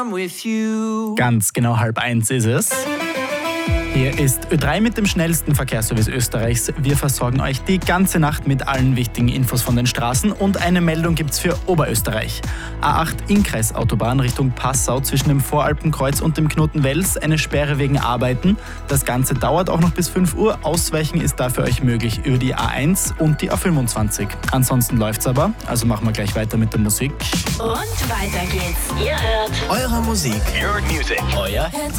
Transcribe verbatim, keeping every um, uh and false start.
with you. Ganz genau halb eins ist es. Hier ist Ö drei mit dem schnellsten Verkehrsservice Österreichs. Wir versorgen euch die ganze Nacht mit allen wichtigen Infos von den Straßen und eine Meldung gibt's für Oberösterreich. A acht Innkreisautobahn Richtung Passau zwischen dem Voralpenkreuz und dem Knoten Wels, eine Sperre wegen Arbeiten. Das Ganze dauert auch noch bis fünf Uhr. Ausweichen ist da für euch möglich über die A eins und die A fünfundzwanzig. Ansonsten läuft's aber, also machen wir gleich weiter mit der Musik. Und weiter geht's. Ihr hört Eure Musik. Your music. Euer Hit